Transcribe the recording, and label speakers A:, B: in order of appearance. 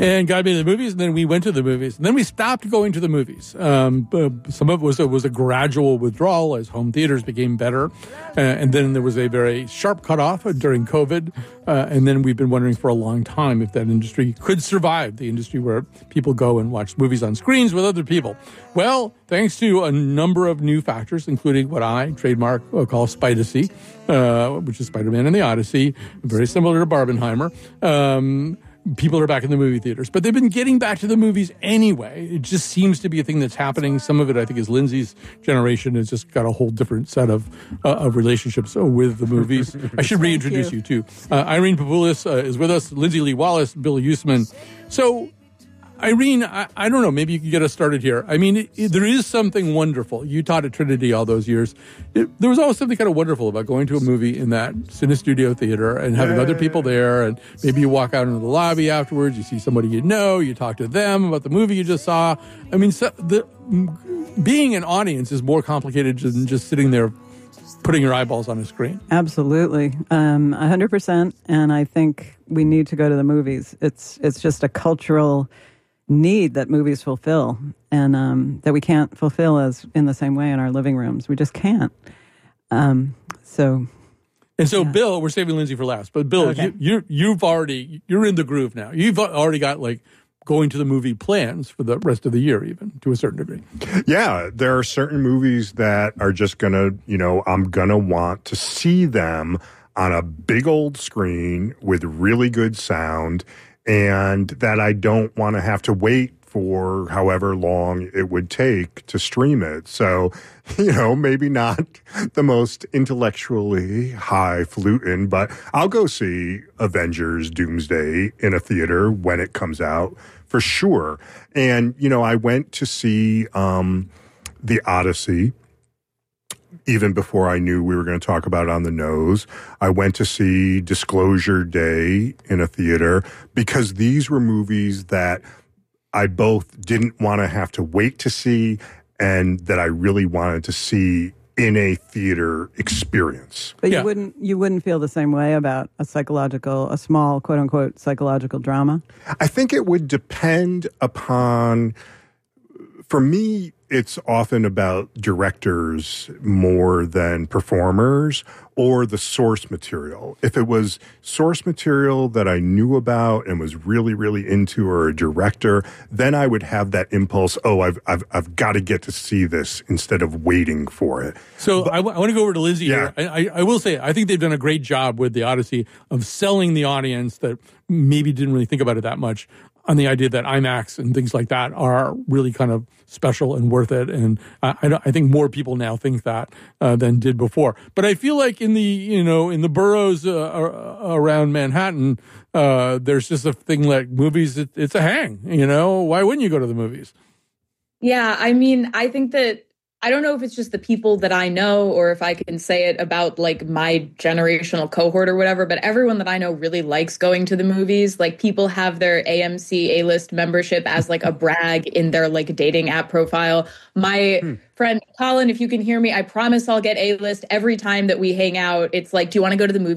A: and got me to the movies, and then we went to the movies. And then we stopped going to the movies. Some of it was a gradual withdrawal as home theaters became better. And then there was a very sharp cutoff during COVID. And then we've been wondering for a long time if that industry could survive, the industry where people go and watch movies on screens with other people. Well, thanks to a number of new factors, including what I, trademark, call Spidacy, which is Spider-Man and the Odyssey, very similar to Barbenheimer. People are back in the movie theaters, but they've been getting back to the movies anyway. It just seems to be a thing that's happening. Some of it, I think, is Lindsay's generation has just got a whole different set of relationships with the movies. I should reintroduce you too. Irene Papoulis is with us, Lindsay Lee Wallace, Bill Usman. So, Irene, I don't know, maybe you can get us started here. I mean, there is something wonderful. You taught at Trinity all those years. There was always something kind of wonderful about going to a movie in that Cinestudio theater and having other people there. And maybe you walk out into the lobby afterwards, you see somebody you know, you talk to them about the movie you just saw. I mean, being an audience is more complicated than just sitting there putting your eyeballs on a screen.
B: Absolutely. 100%. And I think we need to go to the movies. It's just a cultural need that movies fulfill, and that we can't fulfill as in the same way in our living rooms. We just can't. So,
A: Bill, we're saving Lindsay for last, but Bill, okay. you're in the groove now. You've already got going to the movie plans for the rest of the year, even to a certain degree.
C: Yeah, there are certain movies that are just gonna, I'm gonna want to see them on a big old screen with really good sound, and that I don't want to have to wait for however long it would take to stream it. So, maybe not the most intellectually highfalutin, but I'll go see Avengers Doomsday in a theater when it comes out for sure. And, I went to see The Odyssey even before I knew we were going to talk about it on the nose. I went to see Disclosure Day in a theater because these were movies that I both didn't want to have to wait to see and that I really wanted to see in a theater experience.
B: But you wouldn't feel the same way about a small, quote unquote, psychological drama?
C: I think it would depend upon, for me, it's often about directors more than performers or the source material. If it was source material that I knew about and was really, really into, or a director, then I would have that impulse, I've got to get to see this instead of waiting for it.
A: So I want to go over to Lindsay here. I will say, I think they've done a great job with The Odyssey of selling the audience that maybe didn't really think about it that much on the idea that IMAX and things like that are really kind of special and worth it. And I think more people now think that than did before. But I feel like in the boroughs around Manhattan, there's just a thing like movies. It's a hang. Why wouldn't you go to the movies?
D: Yeah, I mean, I think that I don't know if it's just the people that I know or if I can say it about my generational cohort or whatever, but everyone that I know really likes going to the movies. People have their AMC A-list membership as a brag in their dating app profile. My friend Colin, if you can hear me, I promise I'll get A-list every time that we hang out. It's do you want to go to the movie